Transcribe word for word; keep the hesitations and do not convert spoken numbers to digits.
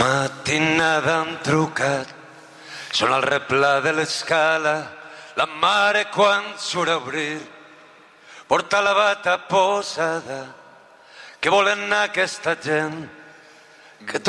Matinada han trucat, són al replà de l'escala, la mare quan surt a obrir porta la bata posada. Què volen aquesta gent? Que